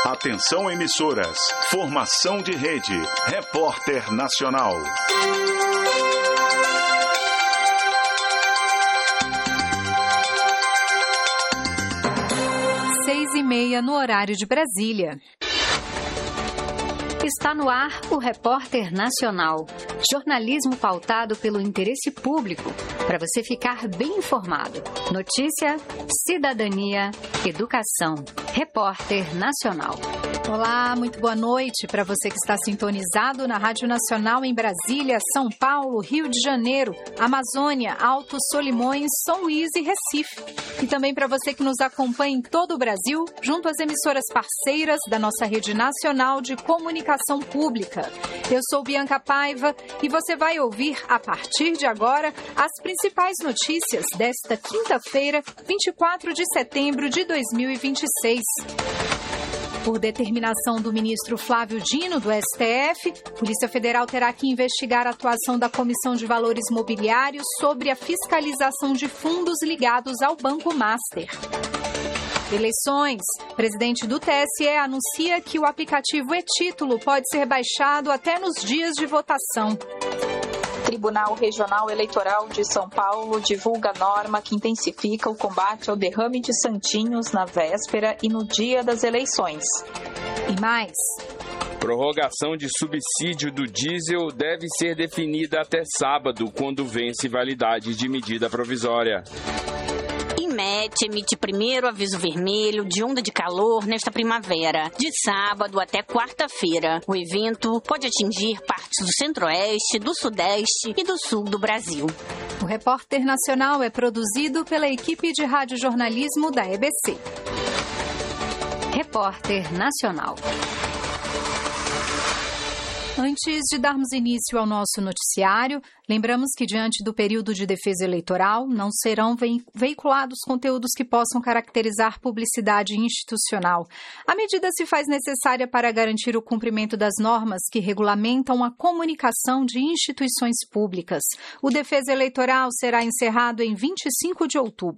Atenção emissoras, formação de rede, Repórter Nacional. 6h30 no horário de Brasília. Está no ar o Repórter Nacional. Jornalismo pautado pelo interesse público, para você ficar bem informado. Notícia, cidadania, educação. Repórter Nacional. Olá, muito boa noite para você que está sintonizado na Rádio Nacional em Brasília, São Paulo, Rio de Janeiro, Amazônia, Altos Solimões, São Luís e Recife. E também para você que nos acompanha em todo o Brasil, junto às emissoras parceiras da nossa rede nacional de comunicação pública. Eu sou Bianca Paiva e você vai ouvir, a partir de agora, as principais notícias desta quinta-feira, 24 de setembro de 2026. Por determinação do ministro Flávio Dino, do STF, a Polícia Federal terá que investigar a atuação da Comissão de Valores Mobiliários sobre a fiscalização de fundos ligados ao Banco Master. Eleições. O presidente do TSE anuncia que o aplicativo e-Título pode ser baixado até nos dias de votação. Tribunal Regional Eleitoral de São Paulo divulga norma que intensifica o combate ao derrame de santinhos na véspera e no dia das eleições. E mais. Prorrogação de subsídio do diesel deve ser definida até sábado, quando vence validade de medida provisória. INMET emite primeiro aviso vermelho de onda de calor nesta primavera, de sábado até quarta-feira. O evento pode atingir partes do centro-oeste, do sudeste e do sul do Brasil. O Repórter Nacional é produzido pela equipe de radiojornalismo da EBC. Repórter Nacional. Antes de darmos início ao nosso noticiário, lembramos que, diante do período de defesa eleitoral, não serão veiculados conteúdos que possam caracterizar publicidade institucional. A medida se faz necessária para garantir o cumprimento das normas que regulamentam a comunicação de instituições públicas. O defesa eleitoral será encerrado em 25 de outubro.